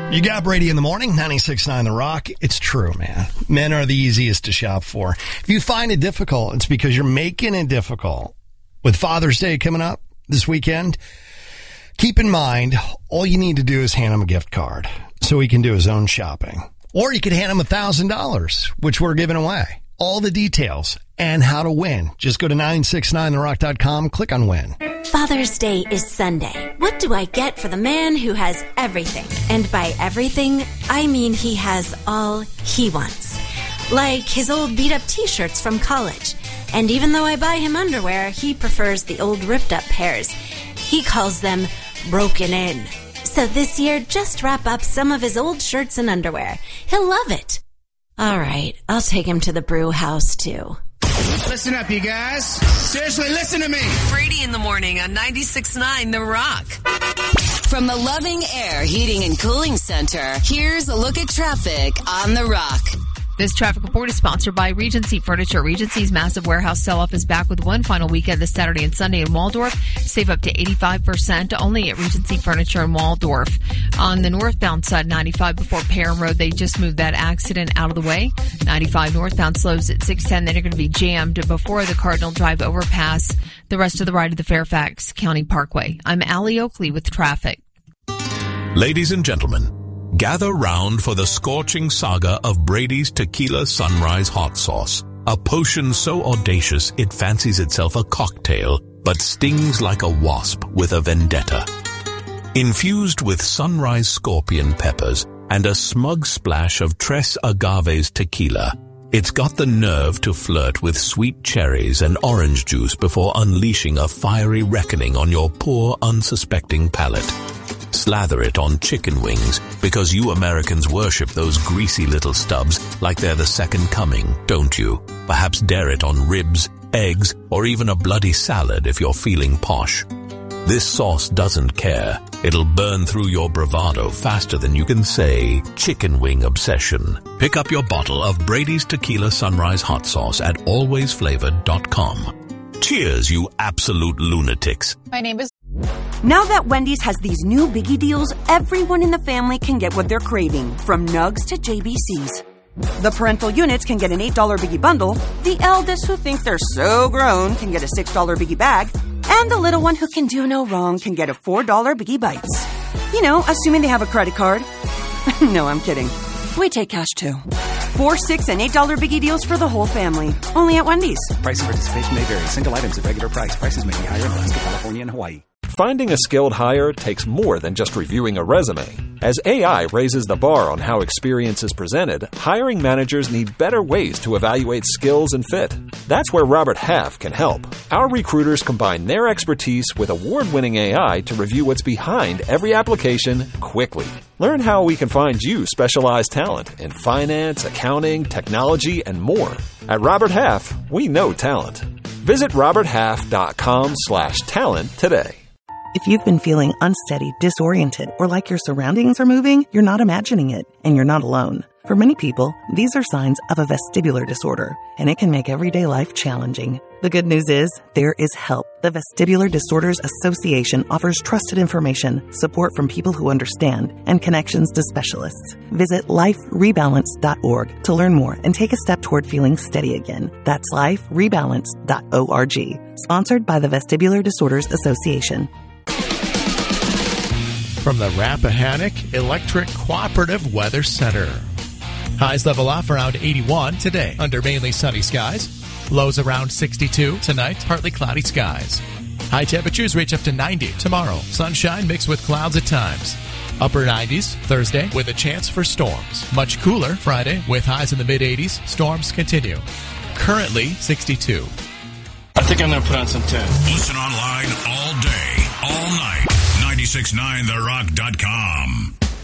You got Brady in the morning, 96.9 The Rock. It's true, man. Men are the easiest to shop for. If you find it difficult, it's because you're making it difficult. With Father's Day coming up this weekend, keep in mind, all you need to do is hand him a gift card so he can do his own shopping. Or you could hand him $1,000, which we're giving away. All the details and how to win. Just go to 969therock.com, click on win. Father's Day is Sunday. What do I get for the man who has everything? And by everything, I mean he has all he wants. Like his old beat-up t-shirts from college. And even though I buy him underwear, he prefers the old ripped-up pairs. He calls them broken in. So this year, just wrap up some of his old shirts and underwear. He'll love it. All right, I'll take him to the brew house, too. Listen up, you guys. Seriously, listen to me. Brady in the morning on 96.9 The Rock. From the Loving Air Heating and Cooling Center, here's a look at traffic on The Rock. This traffic report is sponsored by Regency Furniture. Regency's massive warehouse sell-off is back with one final weekend this Saturday and Sunday in Waldorf. Save up to 85% only at Regency Furniture in Waldorf. On the northbound side, 95 before Perrin Road, they just moved that accident out of the way. 95 northbound slows at 610. Then you're going to be jammed before the Cardinal Drive overpass. The rest of the ride of the Fairfax County Parkway. I'm Allie Oakley with traffic. Ladies and gentlemen, gather round for the scorching saga of Brady's Tequila Sunrise Hot Sauce, a potion so audacious it fancies itself a cocktail, but stings like a wasp with a vendetta. Infused with sunrise scorpion peppers and a smug splash of Tres Agaves tequila, it's got the nerve to flirt with sweet cherries and orange juice before unleashing a fiery reckoning on your poor, unsuspecting palate. Slather it on chicken wings because you Americans worship those greasy little stubs like they're the second coming, don't you? Perhaps dare it on ribs, eggs, or even a bloody salad if you're feeling posh. This sauce doesn't care. It'll burn through your bravado faster than you can say chicken wing obsession. Pick up your bottle of Brady's Tequila Sunrise Hot Sauce at alwaysflavored.com. Cheers, you absolute lunatics. My name is... Now that Wendy's has these new biggie deals, everyone in the family can get what they're craving, from Nugs to JBCs. The parental units can get an $8 biggie bundle, the eldest who think they're so grown can get a $6 biggie bag, and the little one who can do no wrong can get a $4 biggie bites. You know, assuming they have a credit card. No, I'm kidding. We take cash too. $4, $6, and $8 biggie deals for the whole family. Only at Wendy's. Price and participation may vary. Single items at regular price. Prices may be higher in Alaska, California, and Hawaii. Finding a skilled hire takes more than just reviewing a resume. As AI raises the bar on how experience is presented, hiring managers need better ways to evaluate skills and fit. That's where Robert Half can help. Our recruiters combine their expertise with award-winning AI to review what's behind every application quickly. Learn how we can find you specialized talent in finance, accounting, technology, and more. At Robert Half, we know talent. Visit roberthalf.com/talent today. If you've been feeling unsteady, disoriented, or like your surroundings are moving, you're not imagining it, and you're not alone. For many people, these are signs of a vestibular disorder, and it can make everyday life challenging. The good news is, there is help. The Vestibular Disorders Association offers trusted information, support from people who understand, and connections to specialists. Visit liferebalance.org to learn more and take a step toward feeling steady again. That's liferebalance.org. Sponsored by the Vestibular Disorders Association. From the Rappahannock Electric Cooperative Weather Center. Highs level off around 81 today under mainly sunny skies. Lows around 62 tonight, partly cloudy skies. High temperatures reach up to 90 tomorrow. Sunshine mixed with clouds at times. Upper 90s Thursday with a chance for storms. Much cooler Friday with highs in the mid-80s. Storms continue. Currently 62. I think I'm going to put on some tunes. Listen online all day, all night. 969therock.com.